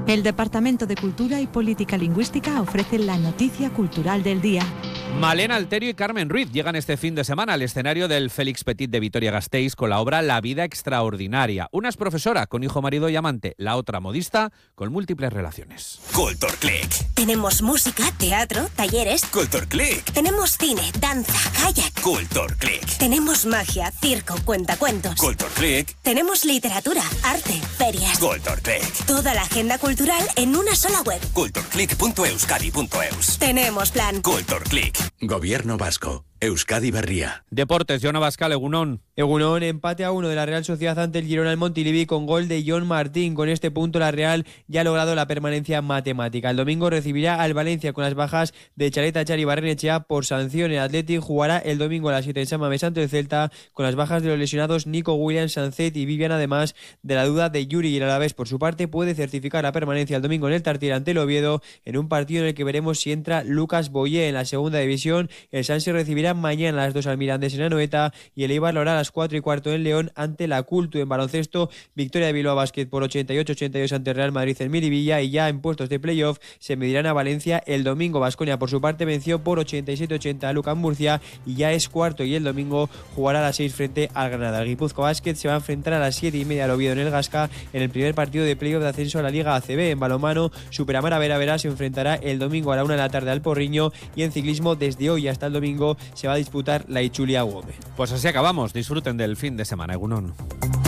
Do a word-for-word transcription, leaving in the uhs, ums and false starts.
El Departamento de Cultura y Política Lingüística ofrece la noticia cultural del día. Malena Alterio y Carmen Ruiz llegan este fin de semana al escenario del Félix Petit de Vitoria-Gasteiz con la obra La vida extraordinaria. Una es profesora con hijo, marido y amante, la otra modista con múltiples relaciones. Culture Click. Tenemos música, teatro, talleres. Culture Click. Tenemos cine, danza, kayak. Culture Click. Tenemos magia, circo, cuentacuentos. Culture Click. Tenemos literatura, arte, ferias. Culture Click. Toda la agenda cultural en una sola web. cultureclick punto euskadi punto eus. Tenemos plan. Culture Click. Gobierno vasco. Euskadi Berria. Deportes, Jon Abascal, Egunon. Egunon, empate a uno de la Real Sociedad ante el Girona en Montilivi con gol de John Martín. Con este punto la Real ya ha logrado la permanencia matemática. El domingo recibirá al Valencia con las bajas de Chaleta, Char y Barrenechea por sanción. El Athletic jugará el domingo a las siete en San Mamés ante el Celta con las bajas de los lesionados Nico Williams, Sancet y Vivian, además de la duda de Yuri. Y el Alavés, por su parte, puede certificar la permanencia el domingo en el Tartiere ante el Oviedo en un partido en el que veremos si entra Lucas Boyé. En la segunda división, el Sanse recibirá mañana a las dos al Mirandés en Anoeta y el Eibar lo hará a las cuatro y cuarto en León ante la Cultu. En baloncesto, victoria de Bilbao Basket por ochenta y ocho a ochenta y dos ante Real Madrid en Miribilla, y ya en puestos de playoff se medirán a Valencia el domingo. Baskonia, por su parte, venció por ochenta y siete a ochenta a Lucan Murcia y ya es cuarto, y el domingo jugará a las seis frente al Granada. El Guipúzcoa Basket se va a enfrentar a las siete y media al Oviedo en el Gasca en el primer partido de playoff de ascenso a la Liga A C B. En balonmano, Superamara Vera Vera se enfrentará el domingo a la una de la tarde al Porriño, y en ciclismo desde hoy hasta el domingo se va a disputar la Ichulia Gómez. Pues así acabamos. Disfruten del fin de semana, Egunon.